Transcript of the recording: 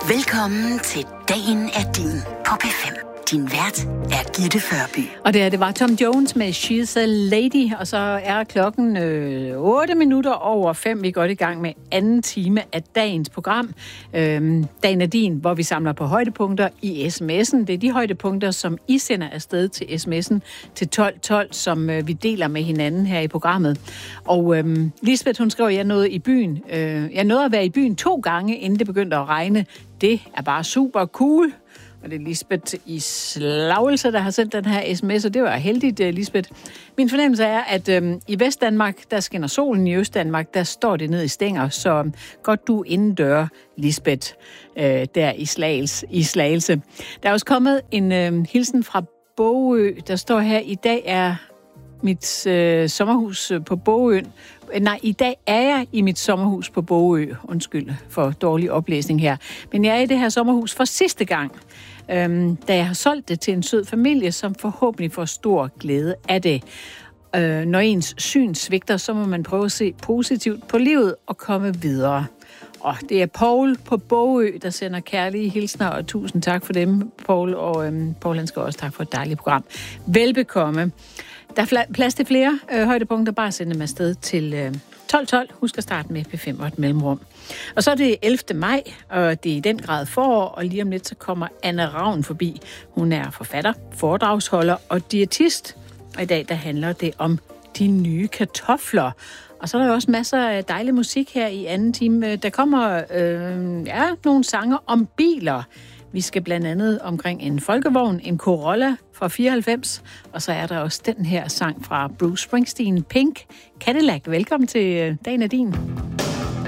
Velkommen til Dagen er din på P5. Din vært er Gitte Førby. Og det var Tom Jones med She's a Lady, og så er klokken 8 minutter over 5. Vi er godt i gang med anden time af dagens program. Dagen er din, hvor vi samler på højdepunkter i sms'en. Det er de højdepunkter, som I sender afsted til sms'en til 1212, som vi deler med hinanden her i programmet. Og Lisbeth, hun skrev, jeg nåede i byen. Jeg nåede at være i byen 2 gange, inden det begyndte at regne. Det er bare super cool. Og det er Lisbeth i Slagelse, der har sendt den her sms, og det var heldigt, Lisbeth. Min fornemmelse er, at i Vestdanmark, der skinner solen, i Østdanmark, der står det ned i stænger, så godt du indendør, Lisbeth, der i Slagelse. Der er også kommet en hilsen fra Bogø, der står her, i dag er mit sommerhus på Bogø. Nej, i dag er jeg i mit sommerhus på Bogø. Undskyld for dårlig oplæsning her. Men jeg er i det her sommerhus for sidste gang, da jeg har solgt det til en sød familie, som forhåbentlig får stor glæde af det. Når ens syn svigter, så må man prøve at se positivt på livet og komme videre. Og det er Poul på Bogø, der sender kærlige hilsner, og tusind tak for dem, Poul. Og Poul, han skal også tak for et dejligt program. Velbekomme. Der er plads til flere højdepunkter. Bare send dem afsted til 1212. Husk at starte med P5 og et mellemrum. Og så er det 11. maj, og det er i den grad forår, og lige om lidt så kommer Anna Ravn forbi. Hun er forfatter, foredragsholder og diætist. Og i dag der handler det om de nye kartofler. Og så er der også masser af dejlig musik her i anden time. Der kommer nogle sange om biler. Vi skal blandt andet omkring en folkevogn, en Corolla fra 94, og så er der også den her sang fra Bruce Springsteen, Pink Cadillac. Velkommen til Dagen er din.